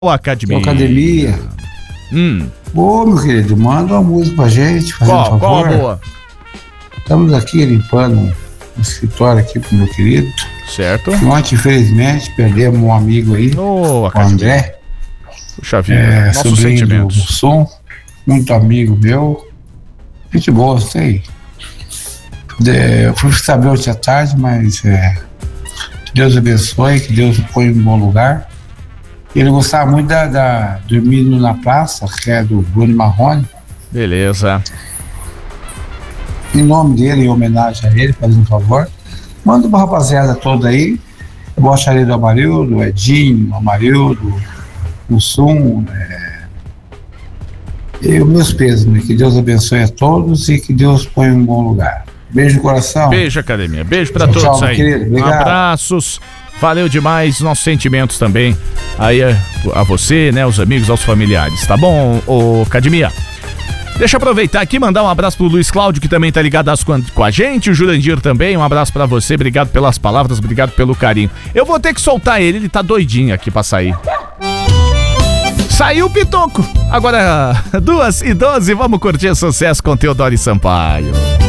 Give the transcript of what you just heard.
Academia. Academia. Ô, meu querido, manda uma música pra gente, fazendo um favor. Qual a boa? Estamos aqui limpando um escritório aqui pro meu querido. Certo. Ontem, infelizmente, perdemos um amigo aí, o André. Puxa vida, nossos sentimentos. Do som, muito amigo meu. Gente boa, sei. Eu fui saber hoje à tarde, mas que Deus abençoe, que Deus o ponha em um bom lugar. Ele gostava muito da Dormindo na Praça, que é do Bruno Marrone. Beleza. Em nome dele, em homenagem a ele, fazendo um favor, manda uma rapaziada toda aí. Eu gostaria do Amarildo, do Edinho, Amarildo, o Sum. E os meus pêsames, que Deus abençoe a todos e que Deus ponha em um bom lugar. Beijo no coração. Beijo, Academia. Beijo pra todos tchau, aí. Querido. Obrigado. Abraços. Valeu demais. Nossos sentimentos também aí a você, né? Os amigos, aos familiares. Tá bom, Academia? Deixa eu aproveitar aqui e mandar um abraço pro Luiz Cláudio, que também tá ligado com a gente. O Jurandir também. Um abraço pra você. Obrigado pelas palavras. Obrigado pelo carinho. Eu vou ter que soltar ele tá doidinho aqui pra sair. Saiu o pitoco. Agora, 2h12, vamos curtir sucesso com Teodoro Sampaio.